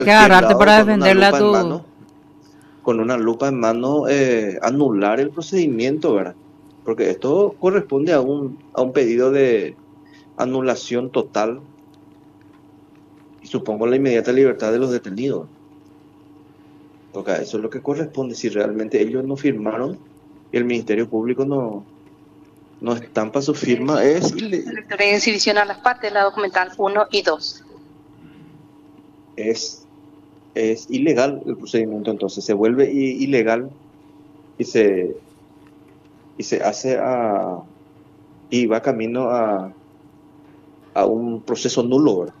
Que cualquier agarrarte lado para con una defenderle a lupa en tu... mano, con una lupa en mano, anular el procedimiento, ¿verdad? Porque esto corresponde a un pedido de anulación total y supongo la inmediata libertad de los detenidos. Porque a eso es lo que corresponde. Si realmente ellos no firmaron y el Ministerio Público no estampa su firma, Lectura y exhibición a las partes, la documental 1 y 2. es, es ilegal el procedimiento, entonces se vuelve ilegal y se hace y va camino a un proceso nulo, ¿verdad?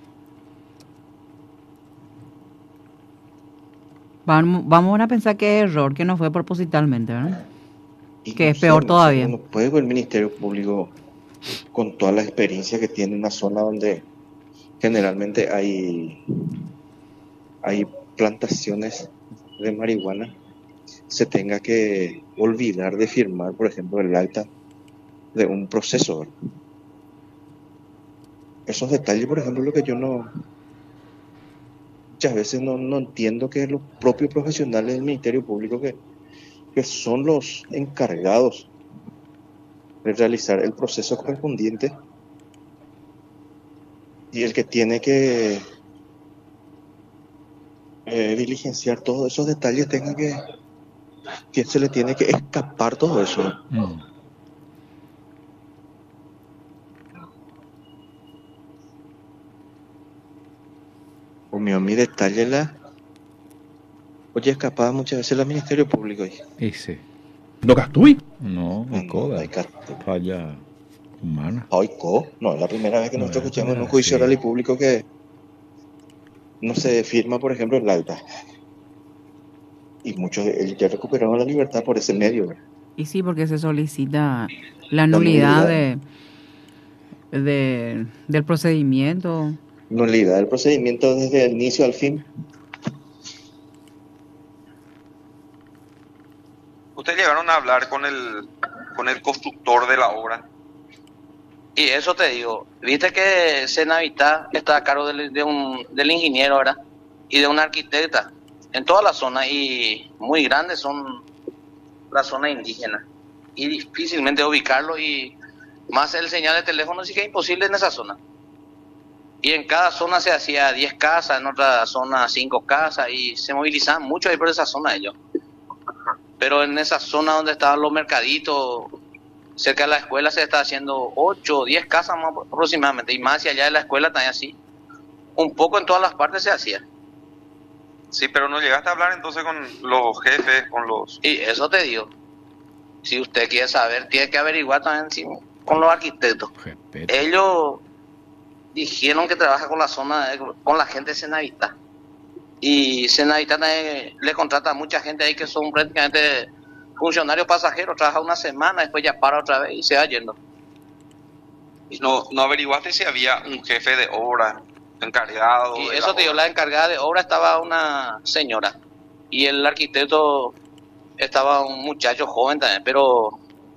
Vamos a pensar que es error, que no fue propositalmente, ¿verdad? Y Que no es sé, peor no sé, todavía. no puede ver el Ministerio Público con toda la experiencia que tiene en una zona donde generalmente hay plantaciones de marihuana, se tenga que olvidar de firmar, por ejemplo, el acta de un proceso, ¿verdad? Esos detalles, por ejemplo, lo que yo muchas veces no entiendo, que los propios profesionales del Ministerio Público que son los encargados de realizar el proceso correspondiente y el que tiene que diligenciar todos esos detalles, que se le tiene que escapar todo eso. Mm. O mi detalle oye, escapada muchas veces el Ministerio Público. Ese. ¿No Castui? No, No, y no, coda. hay que... Falla humana. Ay, no, es la primera vez que No nosotros es la escuchamos en primera un vez, juicio sí. oral y público que no se firma, por ejemplo, el acta. Y muchos de ellos ya recuperaron la libertad por ese medio, ¿verdad? Y sí, porque se solicita la La nulidad nulidad, del procedimiento. nulidad del procedimiento desde el inicio al fin. Ustedes llegaron a hablar con el constructor de la obra. Y eso te digo, viste que Senavita está a cargo del ingeniero, ¿verdad? Y de una arquitecta en toda la zona, y muy grandes son las zonas indígenas y difícilmente ubicarlo, y más el señal de teléfono sí que es imposible en esa zona. Y en cada zona se hacía 10 casas, en otra zona 5 casas, y se movilizaban mucho ahí por esa zona ellos. Pero en esa zona donde estaban los mercaditos, cerca de la escuela, se está haciendo 8 o 10 casas más aproximadamente, y más hacia allá de la escuela también así. Un poco en todas las partes se hacía. Sí, pero no llegaste a hablar entonces con los jefes, con los... Y eso te digo. Si usted quiere saber, tiene que averiguar también con los arquitectos. Respeto. Ellos dijeron que trabaja con la zona, con la gente de Senavita. Y Senavita le contrata a mucha gente ahí que son prácticamente funcionarios pasajeros. Trabaja una semana, después ya para otra vez y se va yendo. No averiguaste si había un jefe de obra encargado. Y eso te digo, la encargada de obra estaba una señora. Y el arquitecto estaba un muchacho joven también, pero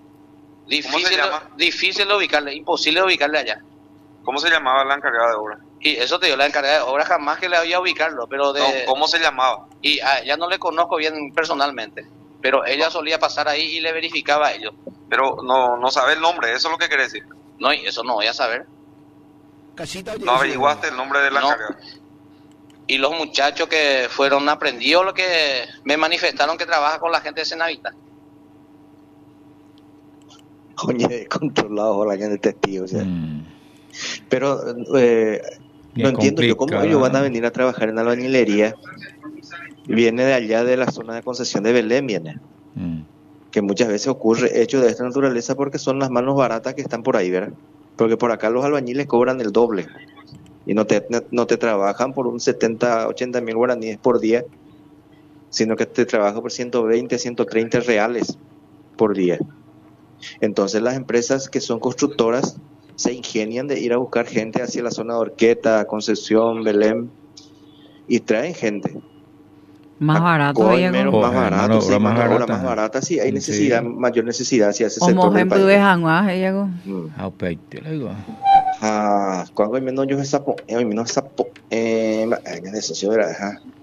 difícil de ubicarle, imposible de ubicarle allá. ¿Cómo se llamaba la encargada de obra? Y eso te digo, la encargada de obra jamás que le había ubicarlo, pero No, ¿cómo se llamaba? Y ya no le conozco bien personalmente, pero ella solía pasar ahí y le verificaba a ellos. Pero no sabe el nombre, eso es lo que quiere decir. No, y eso no voy a saber. No averiguaste el nombre de la encargada. Y los muchachos que fueron aprendidos, lo que me manifestaron que trabaja con la gente de Senavita. Oye, controlado la gente testigo, o sea. Pero no entiendo yo cómo ellos van a venir a trabajar en albañilería. Viene de allá de la zona de concesión de Belén, viene. Que muchas veces ocurre hechos de esta naturaleza porque son las manos baratas que están por ahí, ¿verdad? Porque por acá los albañiles cobran el doble y no te trabajan por un 70, 80 mil guaraníes por día, sino que te trabajan por 120, 130 reales por día. Entonces las empresas que son constructoras se ingenian de ir a buscar gente hacia la zona de Orqueta, Concepción, Belén, y traen gente. Más barato, más barata, sí, hay necesidad, mayor necesidad hacia ese sector del país. Quando menos yo essa, eu menos essa, é socio era,